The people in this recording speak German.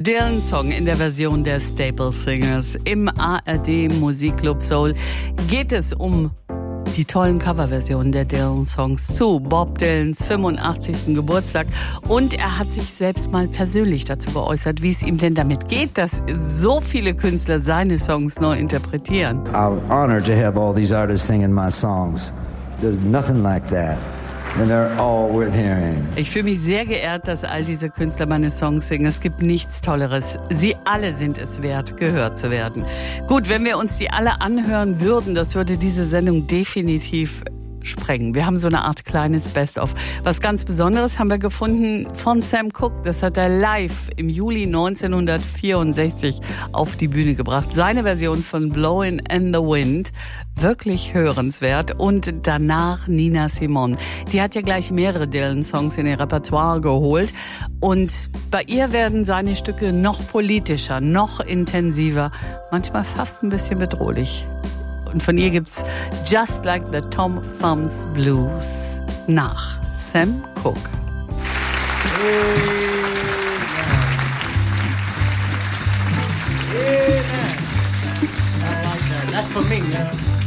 Dylan-Song in der Version der Staple Singers. Im ARD Musikclub Soul geht es um die tollen Coverversionen der Dylan-Songs zu Bob Dylans 85. Geburtstag. Und er hat sich selbst mal persönlich dazu geäußert, wie es ihm denn damit geht, dass so viele Künstler seine Songs neu interpretieren. I'm honored to have all these artists singing my songs. There's nothing like that. And they're all worth hearing. Ich fühle mich sehr geehrt, dass all diese Künstler meine Songs singen. Es gibt nichts Tolleres. Sie alle sind es wert, gehört zu werden. Gut, wenn wir uns die alle anhören würden, das würde diese Sendung definitiv sprengen. Wir haben so eine Art kleines Best-of. Was ganz Besonderes haben wir gefunden von Sam Cooke. Das hat er live im Juli 1964 auf die Bühne gebracht. Seine Version von Blowin' in the Wind. Wirklich hörenswert. Und danach Nina Simone. Die hat ja gleich mehrere Dylan-Songs in ihr Repertoire geholt. Und bei ihr werden seine Stücke noch politischer, noch intensiver, manchmal fast ein bisschen bedrohlich. Und von ihr gibt's Just Like the Tom Thumbs Blues nach Sam Cooke. Amen. I like that. That's for me,